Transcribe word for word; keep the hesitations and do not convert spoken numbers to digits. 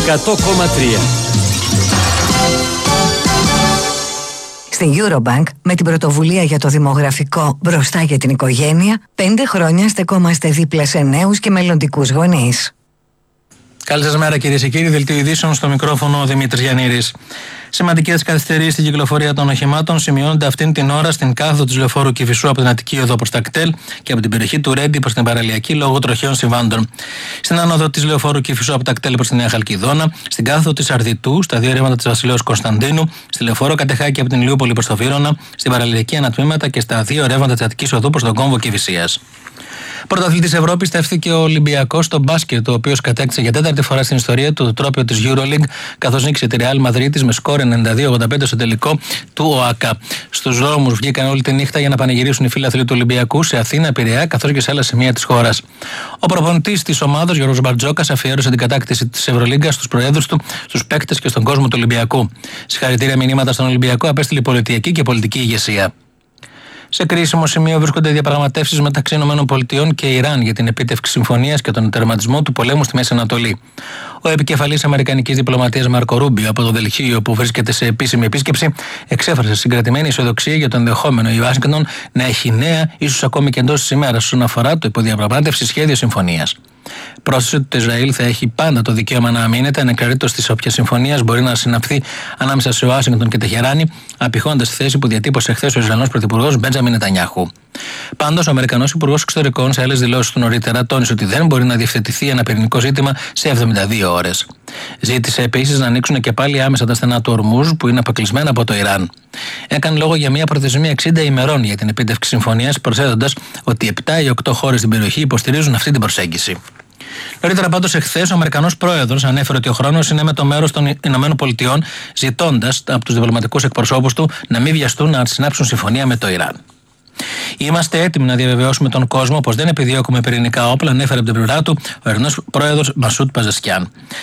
εκατό κόμμα τρία. Στην Eurobank, με την πρωτοβουλία για το δημογραφικό μπροστά για την οικογένεια, πέντε χρόνια στεκόμαστε δίπλα σε νέους και μελλοντικούς γονείς. Καλή σας μέρα, κυρίες και κύριοι. Δελτίο ειδήσεων, στο μικρόφωνο ο Δημήτρης Γιαννήρης. Σημαντικές καθυστερήσεις στην κυκλοφορία των οχημάτων σημειώνονται αυτήν την ώρα στην κάθοδο της λεωφόρου Κηφισού από την Αττική Οδό προς τα κτέλ και από την περιοχή του Ρέντι προς την παραλιακή λόγω τροχαίων συμβάντων. Στην άνοδο της λεωφόρου Κηφισού από τα κτέλ προς τη Νέα Χαλκιδόνα, στην κάθοδο της Αρδιτού, στα δύο ρεύματα της Βασιλέως Κωνσταντίνου, στη λεωφόρο Κατεχάκη από την Ηλιούπολη προς το Βύρωνα, στην παραλιακή ανατμήματα και στα δύο ρεύματα της Αττικής Οδού προς τον κόμβο Κηφισίας. Πρωταθλητής Ευρώπης στέφθηκε ο Ολυμπιακός στο μπάσκετ, ο οποίος κατέκτησε για τέταρτη φορά στην ιστορία του το τρόπαιο της EuroLeague, καθώς νίκησε τη Real Madrid με σκόρ ενενήντα δύο ογδόντα πέντε στο τελικό του ΟΑΚΑ. Στους δρόμους βγήκαν όλη τη νύχτα για να πανηγυρίσουν οι φίλαθλοι του Ολυμπιακού σε Αθήνα, Πειραιά καθώς και σε άλλα σημεία της χώρας. Ο προπονητής της ομάδας, Γιώργος Μπαρτζόκας, αφιέρωσε την κατάκτηση της Ευρωλίγκας στους προέδρους του, στους παίκτες και στον κόσμο του Ολυμπιακού. Συγχαρητήρια μηνύματα στον Ολυμπιακό απέστειλε η πολιτιακή και πολιτική ηγεσία. Σε κρίσιμο σημείο βρίσκονται οι διαπραγματεύσεις μεταξύ ΗΠΑ και Ιράν για την επίτευξη συμφωνίας και τον τερματισμό του πολέμου στη Μέση Ανατολή. Ο επικεφαλής αμερικανικής διπλωματίας Μάρκο Ρούμπιο από το Δελχείο, που βρίσκεται σε επίσημη επίσκεψη, εξέφρασε συγκρατημένη αισιοδοξία για το ενδεχόμενο η Ουάσιγκτον να έχει νέα, ίσως ακόμη και εντός της ημέρας, όσον αφορά το υποδιαπραγμάτευση σχέδιο συμφωνίας. Πρόσθεσε ότι το Ισραήλ θα έχει πάντα το δικαίωμα να αμήνεται ανεξαρτήτως της όποιας συμφωνίας μπορεί να συναυθεί ανάμεσα σε Ουάσιγκτον και Τεχεράνη, απηχώντας τη θέση που διατύπωσε χθες ο Ισραηλινός Πρωθυπουργός Μπέντζαμιν Νετανιάχου. Πάντως, ο Αμερικανός Υπουργός Εξωτερικών σε άλλες δηλώσεις του νωρίτερα τόνισε ότι δεν μπορεί να διευθετηθεί ένα πυρηνικό ζήτημα σε εβδομήντα δύο ώρες. Ζήτησε επίσης να ανοίξουν και πάλι άμεσα τα στενά του Ορμούζ, που είναι αποκλεισμένα από το Ιράν. Έκανε λόγο για μια προθεσμία εξήντα ημερών για την επίτευξη συμφωνίας, προσθέτοντας ότι επτά ή οκτώ χώρες στην περιοχή υποστηρίζουν αυτή την προσέγγιση. Νωρίτερα, πάντως, εχθές ο Αμερικανός πρόεδρος ανέφερε ότι ο χρόνος είναι με το μέρος των ΗΠΑ, ζητώντας από τους διπλωματικούς εκπροσώπους του να μην βιαστούν να συνάψουν συμφωνία με το Ιράν. Είμαστε έτοιμοι να διαβεβαιώσουμε τον κόσμο πως δεν επιδιώκουμε πυρηνικά όπλα, ανέφερε από την πλευρά του ο Ιρανός πρόεδρος Μασούτ Παζεσκιάν.